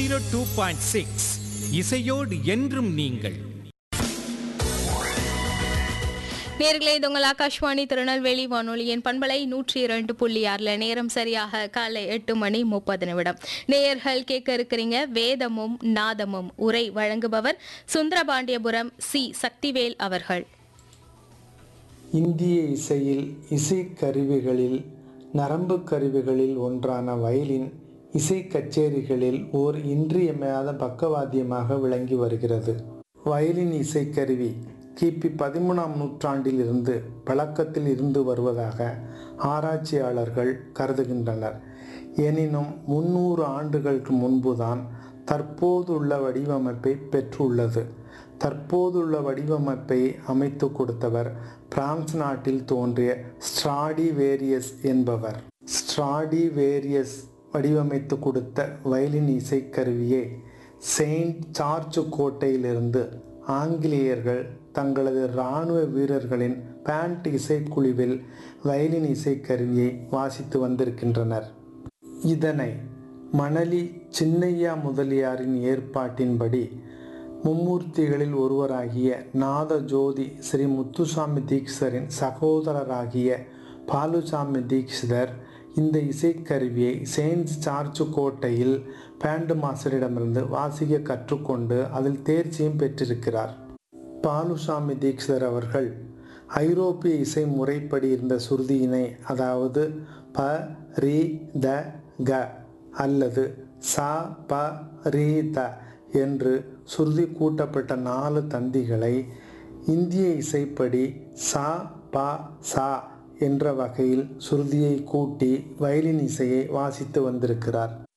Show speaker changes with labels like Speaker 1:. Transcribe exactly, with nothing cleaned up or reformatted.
Speaker 1: Zero two point six இசையோடு என்றும் நீங்கள்.
Speaker 2: நேர்களே, இது உங்கள் ஆகாஷ்வாணி திருநெல்வேலி வானொலியின் பண்பலை நூற்றி இரண்டு புள்ளி ஆறுல நேரம் சரியாக காலை எட்டு மணி முப்பது நிமிடம். நேயர்கள் கேட்க இருக்கிறீங்க வேதமும் நாதமும். உரை வழங்குபவர் சுந்தரபாண்டியபுரம் சி சக்திவேல் அவர்கள்.
Speaker 3: இந்திய இசையில் இசைக்கருவிகளில் நரம்பு கருவிகளில் ஒன்றான வயலின் இசை கச்சேரிகளில் ஓர் இன்றியமையாத பக்கவாத்தியமாக விளங்கி வருகிறது. வயலின் இசைக்கருவி கிபி பதிமூணாம் நூற்றாண்டில் இருந்து பழக்கத்தில் இருந்து வருவதாக ஆராய்ச்சியாளர்கள் கருதுகின்றனர். எனினும் முன்னூறு ஆண்டுகளுக்கு முன்புதான் தற்போதுள்ள வடிவமைப்பை பெற்றுள்ளது. தற்போதுள்ள வடிவமைப்பை அமைத்து கொடுத்தவர் பிரான்ஸ் நாட்டில் தோன்றிய ஸ்ட்ராடிவேரியஸ் என்பவர். ஸ்ட்ராடிவேரியஸ் வடிவமைத்து கொடுத்த வயலின் இசைக்கருவியை செயின்ட் ஜார்ஜ் கோட்டையிலிருந்து ஆங்கிலேயர்கள் தங்களது இராணுவ வீரர்களின் பேண்ட் இசைக்குழுவில் வயலின் இசைக்கருவியை வாசித்து வந்திருக்கின்றனர். இதனை மணலி சின்னையா முதலியாரின் ஏற்பாட்டின்படி மும்மூர்த்திகளில் ஒருவராகிய நாதஜோதி ஸ்ரீ முத்துசாமி தீக்ஷரின் சகோதரராகிய பாலுசாமி தீக்ஷிதர் இந்த இசைக்கருவியை செயின்ட் ஜார்ஜ் கோட்டையில் பேண்டு மாஸ்டரிடமிருந்து வாசிக்க கற்றுக்கொண்டு அதில் தேர்ச்சியும் பெற்றிருக்கிறார். பாலுசாமி தீக்ஷிதர் அவர்கள் ஐரோப்பிய இசை முறைப்படி இருந்த சுருதியினை, அதாவது ப ரி த க அல்லது ச ப ரி த என்று சுருதி கூட்டப்பட்ட நாலு தந்திகளை இந்திய இசைப்படி ச ப ச என்ற வகையில் சுருதியை கூட்டி வயலின் இசையை வாசித்து வந்திருக்கிறார்.